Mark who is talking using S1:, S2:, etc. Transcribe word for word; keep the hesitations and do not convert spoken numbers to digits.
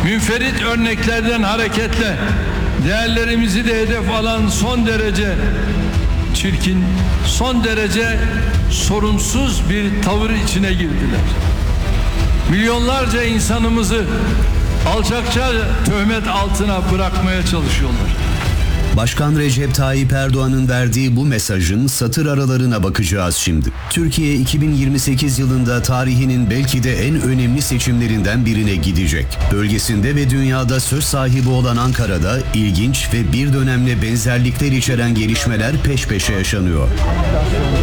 S1: Münferit örneklerden hareketle değerlerimizi de hedef alan son derece çirkin, son derece sorumsuz bir tavır içine girdiler. Milyonlarca insanımızı alçakça töhmet altına bırakmaya çalışıyorlar.
S2: Başkan Recep Tayyip Erdoğan'ın verdiği bu mesajın satır aralarına bakacağız şimdi. Türkiye iki bin yirmi sekiz yılında tarihinin belki de en önemli seçimlerinden birine gidecek. Bölgesinde ve dünyada söz sahibi olan Ankara'da ilginç ve bir dönemle benzerlikler içeren gelişmeler peş peşe yaşanıyor.